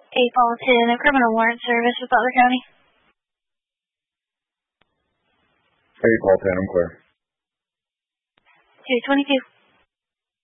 Appleton Criminal Warrant Service with Butler County. 8 Paul 10, I'm clear. 222.